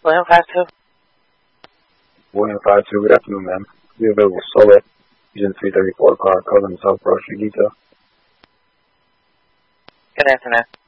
William 5-2. William 5-2, good afternoon, ma'am. We available Solet, Agent 334 car, Coven South Broad Street detail. Good afternoon.